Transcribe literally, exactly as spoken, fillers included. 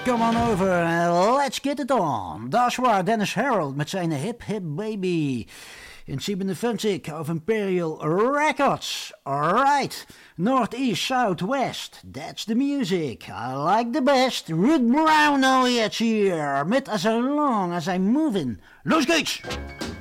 Come on over and let's get it on. Dat is waar, Dennis Harold met zijn Hip Hip Baby. In zevenenvijftig of Imperial Records. Alright. Northeast, Southwest. That's the music. I like the best. Ruth Brown now yet here. Met As Long As I'm Moving. Los geht's!